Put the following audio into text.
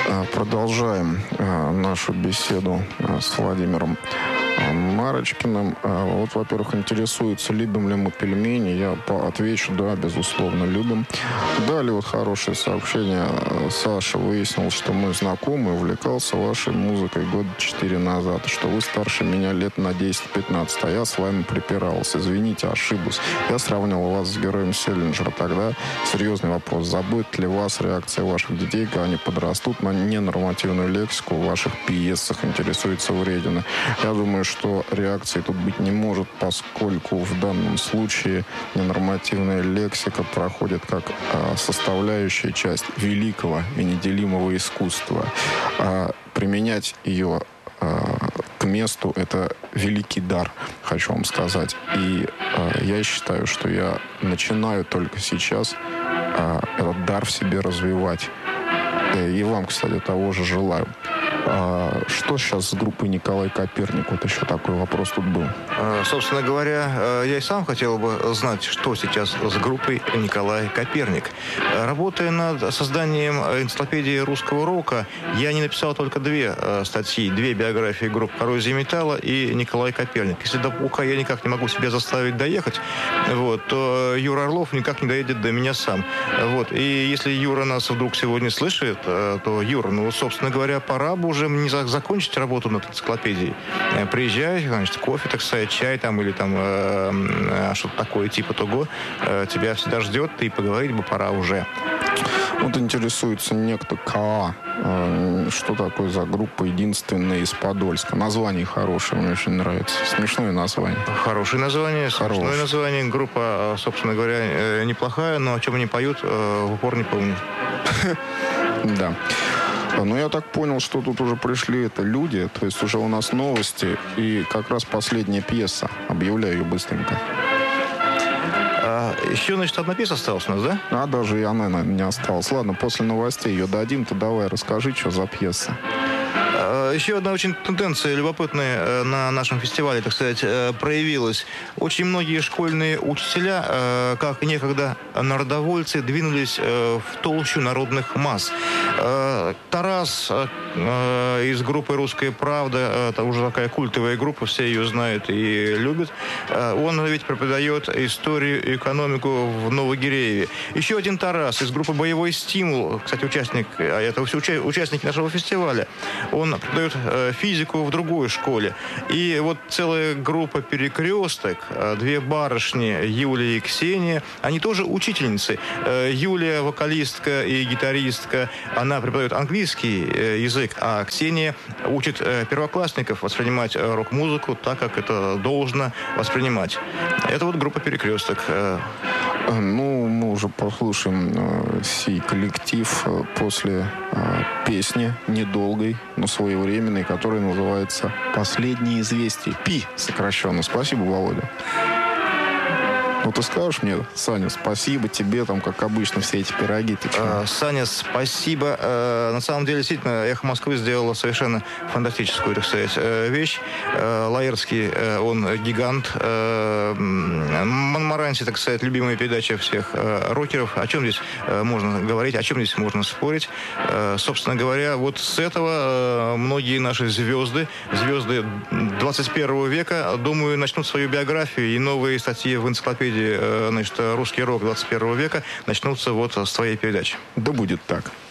Продолжаем нашу беседу с Владимиром Марочкиным. Вот, во-первых, интересуется, любим ли мы пельмени. Я отвечу: да, безусловно, любим. Далее вот хорошее сообщение. Саша выяснил, что мы знакомы, увлекался вашей музыкой года 4 назад, что вы старше меня лет на 10-15, а я с вами припирался. Извините, ошибусь. Я сравнивал вас с героем Селлинджера. Тогда серьезный вопрос. Забудет ли вас реакция ваших детей, когда они подрастут, на ненормативную лексику в ваших пьесах? Интересуется Вредина. Я думаю, что реакции тут быть не может, поскольку в данном случае ненормативная лексика проходит как составляющая часть великого и неделимого искусства. Применять ее к месту — это великий дар, хочу вам сказать. И я считаю, что я начинаю только сейчас этот дар в себе развивать. И вам, кстати, того же желаю. Что сейчас с группой Николай Коперник? Вот еще такой вопрос тут был. Собственно говоря, я и сам хотел бы знать, что сейчас с группой Николай Коперник. Работая над созданием энциклопедии русского рока, я не написал только 2 статьи, 2 биографии групп «Коррозия металла» и Николай Коперник. Если до Паука я никак не могу себя заставить доехать, то Юра Орлов никак не доедет до меня сам. И если Юра нас вдруг сегодня слышит, то, Юра, собственно говоря, пора бы уже не закончить работу над энциклопедией. Приезжай, значит, кофе, так сказать, чай там или там что-то такое типа того. Тебя всегда ждет, и поговорить бы пора уже. Вот интересуется некто КА. Что такое за группа, единственная из Подольска? Название хорошее, мне очень нравится. Смешное название. Хорошее название, смешное название. Группа, собственно говоря, неплохая, но о чем они поют, в упор не помню. Да. Но я так понял, что тут уже пришли люди, то есть уже у нас новости, и как раз последняя пьеса. Объявляю ее быстренько. Еще, значит, одна пьеса осталась у нас, да? Даже и она не осталась. Ладно, после новостей ее дадим, то давай расскажи, что за пьеса. Еще одна очень тенденция любопытная на нашем фестивале, так сказать, проявилась. Очень многие школьные учителя, как некогда народовольцы, двинулись в толщу народных масс. Тарас из группы «Русская правда», это уже такая культовая группа, все ее знают и любят. Он ведь преподает историю и экономику в Новогирееве. Еще один Тарас из группы «Боевой стимул», кстати, это участники нашего фестиваля. Он преподает физику в другой школе. И вот целая группа «Перекресток», 2 барышни, Юлия и Ксения, они тоже учительницы. Юлия — вокалистка и гитаристка, она преподает английский язык, а Ксения учит первоклассников воспринимать рок-музыку так, как это должно воспринимать. Это вот группа «Перекресток». Мы уже послушаем сей коллектив после песни недолгой, но своевременной, которая называется «Последние известия». ПИ сокращенно. Спасибо, Володя. Ты скажешь мне, Саня, спасибо тебе, там, как обычно, все эти пироги. Саня, спасибо. На самом деле, действительно, «Эхо Москвы» сделала совершенно фантастическую, так сказать, вещь. Лаерский, он гигант. Монмаранси, так сказать, любимая передача всех рокеров. О чем здесь можно говорить, о чем здесь можно спорить? Собственно говоря, вот с этого многие наши звезды 21 века, думаю, начнут свою биографию, и новые статьи в энциклопедии, значит, «Русский рок 21 века» начнутся вот с твоей передачи. Да будет так.